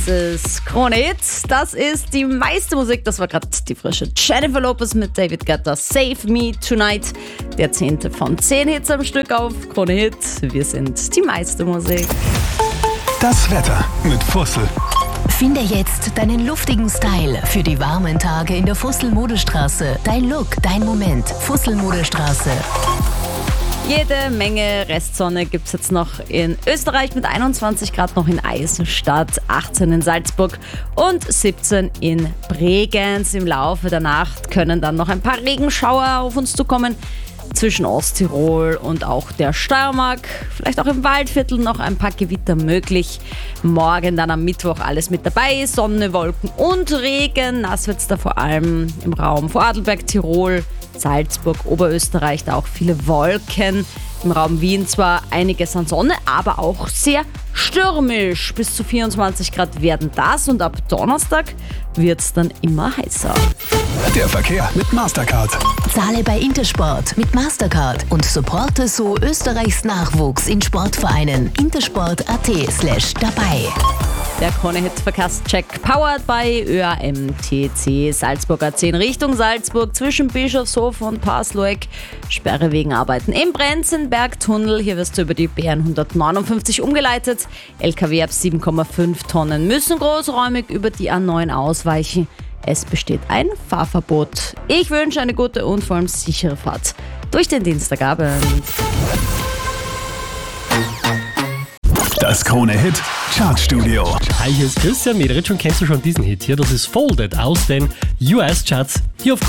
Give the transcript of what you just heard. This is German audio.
Das ist Krone Hits, das ist die meiste Musik. Das war gerade die frische Jennifer Lopez mit David Guetta, Save Me Tonight. Der 10. von 10 Hits am Stück auf Krone Hits. Wir sind die meiste Musik. Das Wetter mit Fussel. Finde jetzt deinen luftigen Style für die warmen Tage in der Fussel-Modestraße. Dein Look, dein Moment. Fussel-Modestraße. Jede Menge Restsonne gibt es jetzt noch in Österreich mit 21 Grad noch in Eisenstadt, 18 in Salzburg und 17 in Bregenz. Im Laufe der Nacht können dann noch ein paar Regenschauer auf uns zukommen. Zwischen Osttirol und auch der Steiermark, vielleicht auch im Waldviertel noch ein paar Gewitter möglich. Morgen dann am Mittwoch alles mit dabei, Sonne, Wolken und Regen. Nass wird es da vor allem im Raum Vorarlberg, Tirol, Salzburg, Oberösterreich, da auch viele Wolken. Im Raum Wien zwar einiges an Sonne, aber auch sehr stürmisch. Bis zu 24 Grad werden das und ab Donnerstag wird es dann immer heißer. Der Verkehr mit Mastercard. Zahle bei Intersport mit Mastercard und supporte so Österreichs Nachwuchs in Sportvereinen. intersport.at/dabei. Der Krone-Hit-Verkehrscheck powered by ÖAMTC. Salzburg A10 Richtung Salzburg zwischen Bischofshof und Pasloeck. Sperre wegen Arbeiten im Brenzenbergtunnel. Hier wirst du über die BN 159 umgeleitet. LKW ab 7,5 Tonnen müssen großräumig über die A9 ausweichen. Es besteht ein Fahrverbot. Ich wünsche eine gute und vor allem sichere Fahrt durch den Dienstagabend. Das Krone-Hit Chartstudio. Hi, hier ist Christian Mederitsch und kennst du schon diesen Hit hier? Das ist Folded aus den US-Charts hier auf